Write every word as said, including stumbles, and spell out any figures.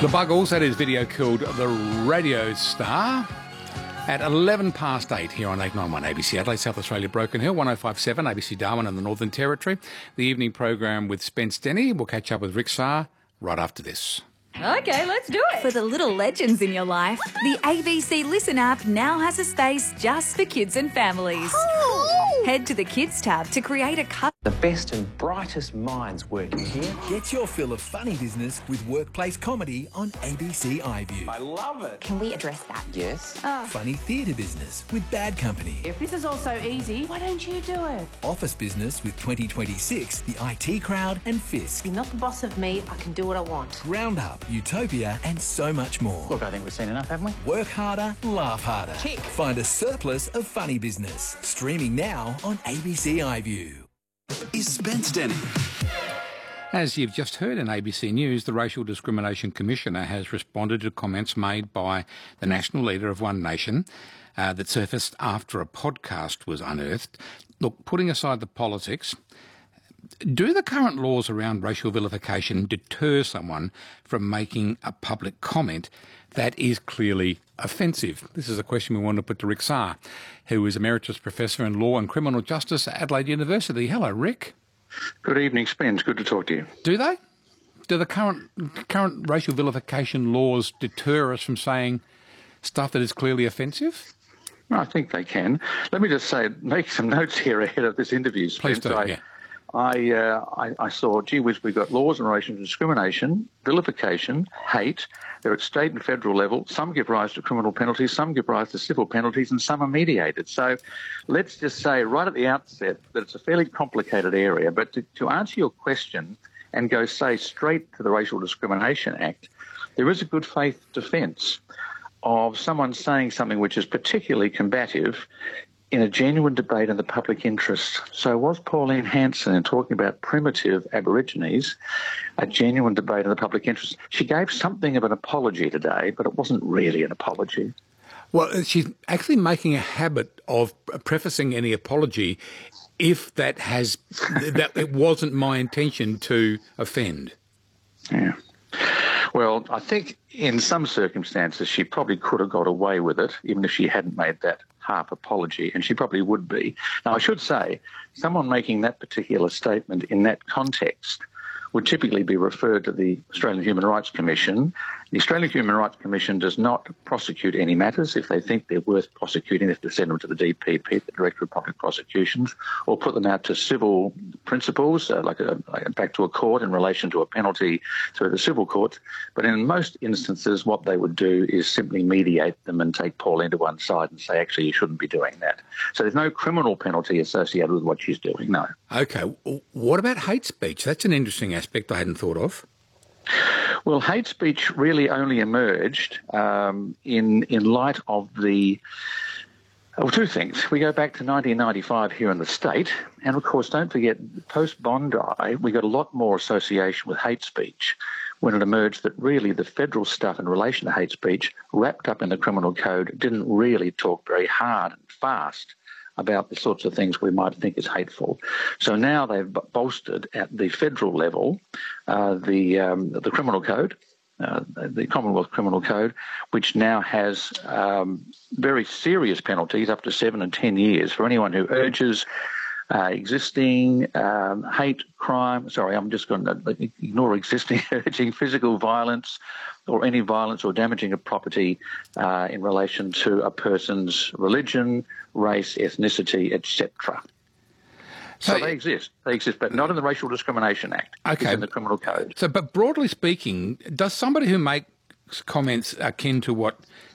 The Buggles, that is video killed the radio star at eleven past eight here on eight ninety-one A B C Adelaide, South Australia, Broken Hill, one oh five point seven A B C Darwin and the Northern Territory. The evening program with Spence Denny. We'll catch up with Rick Saar right after this. Okay, let's do it. For the little legends in your life, the A B C Listen app now has a space just for kids and families. Oh. Head to the Kids tab to create a cut. The best and brightest minds working here. Get your fill of funny business with workplace comedy on A B C iView. I love it. Can we address that? Yes. Oh. Funny theatre business with Bad Company. If this is all so easy, why don't you do it? Office business with twenty twenty-six, the I T Crowd and Fisk. You're not the boss of me, I can do what I want. Roundup, Utopia and so much more. Look, I think we've seen enough, haven't we? Work harder, laugh harder. Tick. Find a surplus of funny business. Streaming now on A B C iView. Is Spence Denny. As you've just heard in A B C News, the Racial Discrimination Commissioner has responded to comments made by the national leader of One Nation uh, that surfaced after a podcast was unearthed. Look, putting aside the politics, do the current laws around racial vilification deter someone from making a public comment that is clearly offensive? This is a question we want to put to Rick Saar, who is Emeritus Professor in Law and Criminal Justice at Adelaide University. Hello, Rick. Good evening, Spence. Good to talk to you. Do they? Do the current current racial vilification laws deter us from saying stuff that is clearly offensive? I think they can. Let me just say, make some notes here ahead of this interview, Spence. Please do, I, yeah. I, uh, I, I saw, gee whiz, we've got laws in relation to discrimination, vilification, hate. They're at state and federal level. Some give rise to criminal penalties, some give rise to civil penalties, and some are mediated. So let's just say right at the outset that it's a fairly complicated area. But to, to answer your question and go, say, straight to the Racial Discrimination Act, there is a good faith defence of someone saying something which is particularly combative in a genuine debate in the public interest. So was Pauline Hanson, in talking about primitive Aborigines, a genuine debate in the public interest? She gave something of an apology today, but it wasn't really an apology. Well, she's actually making a habit of prefacing any apology if that has that it wasn't my intention to offend. Yeah. Well, I think in some circumstances she probably could have got away with it, even if she hadn't made that half apology, and she probably would be. Now, I should say, someone making that particular statement in that context would typically be referred to the Australian Human Rights Commission. The Australian Human Rights Commission does not prosecute any matters. If they think they're worth prosecuting, they have to send them to the D P P, the Director of Public Prosecutions, or put them out to civil principals, uh, like, a, like back to a court in relation to a penalty through the civil courts. But in most instances, what they would do is simply mediate them and take Pauline to one side and say, actually, you shouldn't be doing that. So there's no criminal penalty associated with what she's doing, no. Okay. What about hate speech? That's an interesting aspect I hadn't thought of. Well, hate speech really only emerged um, in in light of the well, two things. We go back to nineteen ninety-five here in the state, and of course, don't forget, post-Bondi, we got a lot more association with hate speech when it emerged that really the federal stuff in relation to hate speech, wrapped up in the criminal code, didn't really talk very hard and fast about the sorts of things we might think is hateful. So now they've bolstered at the federal level uh, the um, the criminal code, uh, the Commonwealth Criminal Code, which now has um, very serious penalties, up to seven and ten years, for anyone who urges uh, existing um, hate crime. Sorry, I'm just going to ignore existing, urging physical violence or any violence or damaging of property uh, in relation to a person's religion, race, ethnicity, et cetera. So, so they exist. They exist, but not in the Racial Discrimination Act. Okay. It's in the Criminal Code. So, but broadly speaking, does somebody who makes comments akin to what